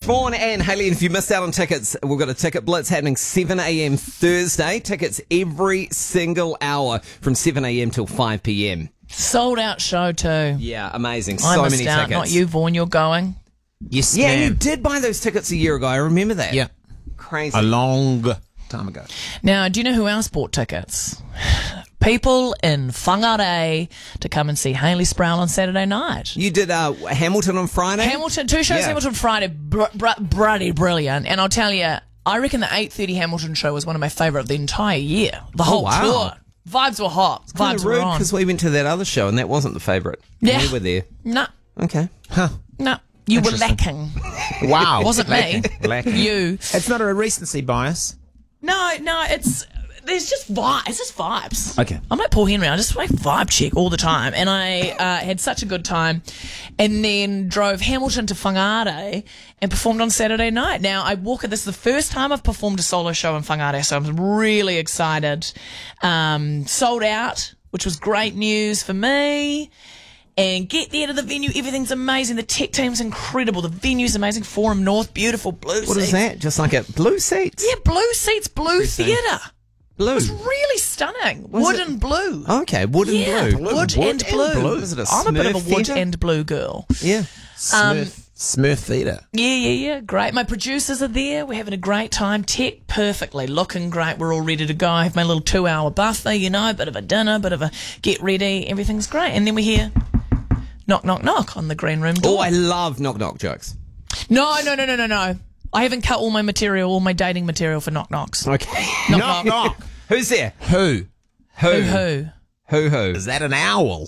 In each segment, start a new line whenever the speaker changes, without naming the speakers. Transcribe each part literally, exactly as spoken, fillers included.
Vaughan and Hayley, and if you missed out on tickets, we've got a ticket blitz happening seven a.m. Thursday. Tickets every single hour from seven a.m. till five p.m.
Sold out show too.
Yeah, amazing. So
I missed
many
out.
tickets.
Not you, Vaughan. You're going.
Yes,
Yeah,
ma'am.
you did buy those tickets a year ago. I remember that.
Yeah.
Crazy.
A long time ago.
Now, do you know who else bought tickets? People in Whangarei to come and see Hayley Sproul on Saturday night.
You did uh, Hamilton on Friday?
Hamilton, two shows
Yeah.
Hamilton Friday, br- br- bloody brilliant. And I'll tell you, I reckon the eight thirty Hamilton show was one of my favourite of the entire year. The whole
wow.
tour. Vibes were hot.
Kind
Vibes
of
were
rude
on.
because we went to that other show and that wasn't the favourite.
Yeah.
We were there.
No,
Okay.
Huh.
no. You were
Interesting.
lacking.
Wow.
It wasn't me.
Lacking.
You.
It's not a recency bias.
No, no, it's... There's just vibes. It's just vibes.
Okay.
I'm like Paul Henry. I just like vibe check all the time. And I uh, had such a good time. And then drove Hamilton to Whangarei and performed on Saturday night. Now, I walk this is the first time I've performed a solo show in Whangarei, so I'm really excited. Um, sold out, which was great news for me. And get there to the venue. Everything's amazing. The tech team's incredible. The venue's amazing. Forum North, beautiful blue
What
seats.
is that? Just like a blue seats?
Yeah, blue seats, blue theatre.
Blue.
It's really stunning.
Was
Wood
it-
and blue.
Okay, wood and
Yeah,
blue.
wood,
Wood
and
and
blue.
blue.
Is it a
I'm a bit of a
Smurf
wood
theatre?
and blue girl.
Yeah.
Smurf, Smurf Theatre.
Yeah, yeah, yeah. Great. My producers are there. We're having a great time. Tech perfectly. Looking great. We're all ready to go. I have my little two hour buffer, you know, bit of a dinner, bit of a get ready. Everything's great. And then we hear knock, knock, knock on the green room door.
Oh, I love knock knock jokes.
No, no, no, no, no, no. I haven't cut all my material, all my dating material for knock knocks.
Okay.
Knock,
Knock,
knock.
knock.
Who's there?
Who?
Who?
Who, who?
Who, who?
Is that an owl?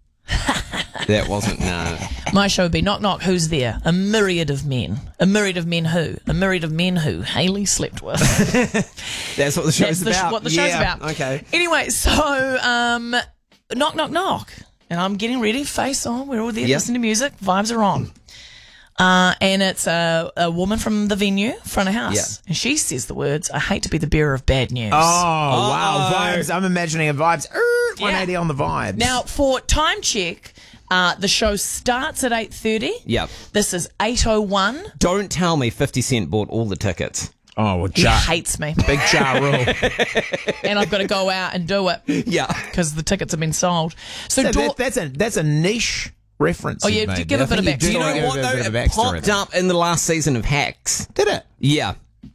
That wasn't, no.
My show would be knock, knock, who's there? A myriad of men. A myriad of men who? A myriad of men who Hayley slept with.
That's what the show's
That's the,
about.
what the show's
Yeah,
about.
Okay.
Anyway, so um, knock, knock, knock, and I'm getting ready. Face on. We're all there
Yep.
listening to music. Vibes are on. Uh, and it's a, a woman from the venue, front of house,
Yeah.
and she says the words, "I hate to be the bearer of bad news."
Oh, wow.
Uh-oh.
Vibes. I'm imagining a vibes. Er, one eighty on the vibes.
Now, for time check, uh, the show starts at eight thirty.
Yep.
This is eight oh one.
Don't tell me fifty Cent bought all the tickets.
Oh, well,
He
Ja.
hates me,
Big Ja Rule.
and I've got to go out and do it
Yeah.
because the tickets have been sold. So,
So
Dor-
that, that's a that's a niche reference.
Oh,
you've
yeah,
made
give
there.
a bit
I
of
think
backstory.
Do you
do
know
give
what,
a
though?
bit of
It
backstory
popped
there.
up in the last season of Hacks.
Did it?
Yeah.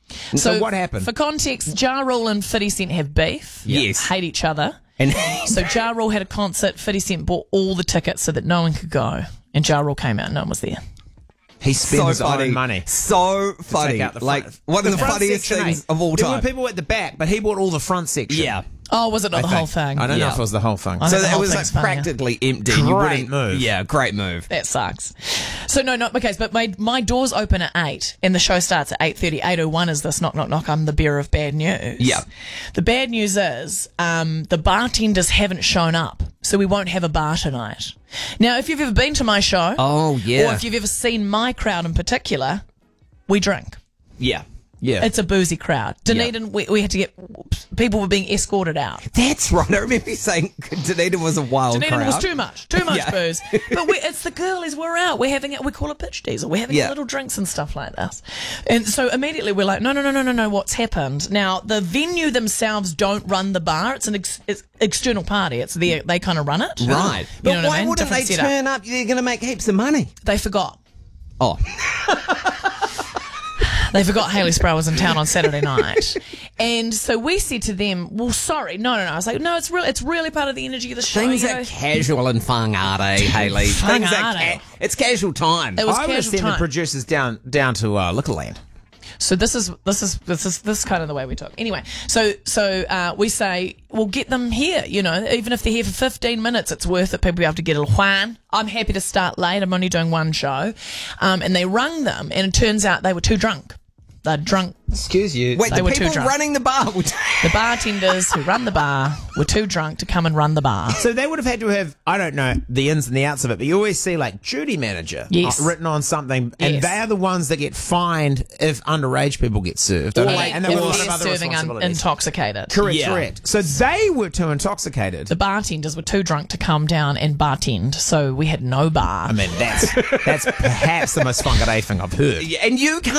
So what happened?
For context, Ja Rule and fifty Cent have beef.
Yes.
Hate each other.
And
So Ja Rule had a concert. fifty Cent bought all the tickets so that no one could go. And Ja Rule came out and no one was there.
He spent
so
his
funny.
own money.
So funny.
Take out the
like,
front-
one of the,
front
funniest
section,
things
eh?
of all
There
time.
were people at the back, but he bought all the front section.
Yeah.
Oh, was it not
I
the
think.
whole thing?
I don't know
Yeah.
if it was the whole thing.
I
So
think the
it
whole
was like
thing's funny.
practically empty. You
Great
wouldn't
move.
Yeah, great move.
That sucks. So no, not okay. But my my doors open at eight, and the show starts at eight thirty. Eight oh one is this knock knock knock. I'm the bearer of bad news.
Yeah.
The bad news is um, the bartenders haven't shown up, so we won't have a bar tonight. Now, if you've ever been to my show,
Oh, yeah.
or if you've ever seen my crowd in particular, we drink.
Yeah.
Yeah.
It's a boozy crowd. Dunedin, we, we had to get people were being escorted out.
That's right. I remember you saying Dunedin was a wild
Dunedin
crowd.
was too much, too much
Yeah.
booze. But we, it's the girlies. We're out. We're having it. We call it pitch diesel. We're having
Yeah.
little drinks and stuff like this. And so immediately we're like, no, no, no, no, no, no. What's happened? Now the venue themselves don't run the bar. It's an ex, it's external party. It's the they kind of run it.
Right.
You
But
know what
why
I mean?
wouldn't they
Different setup.
turn up? You're going to make heaps of money.
They forgot.
Oh.
They forgot Hayley Sproul was in town on Saturday night. And so we said to them, well, sorry. No, no, no. I was like, no, it's real. It's really part of the energy of the show.
Things
you
are
know.
casual in Whangarei, Hayley. Things are
Whangarei.
ca- it's casual time.
It was
I would have
casual
sent the
time.
producers down down to uh, Liquorland.
So this is this is this is this is kind of the way we talk. Anyway, so so uh, we say, well, get them here. You know, even if they're here for fifteen minutes, it's worth it. People be able to get a Juan. I'm happy to start late. I'm only doing one show, um, and they rung them, and it turns out they were too drunk. They're drunk.
Excuse you.
Wait,
they
the
were too
people
drunk.
running the bar would...
The bartenders who run the bar were too drunk to come and run the bar.
So they would have had to have, I don't know, the ins and the outs of it, but you always see like duty manager
Yes.
uh, written on something, and
Yes.
they are the ones that get fined if underage people get served. don't
Or
they? And there
if
were a lot
they're
of other
serving un-
responsibilities.
intoxicated.
Correct,
Yeah.
correct. So they were too intoxicated.
The bartenders were too drunk to come down and bartend, so we had no bar.
I mean, that's that's perhaps the most Whangarei thing I've heard.
Yeah, and you can't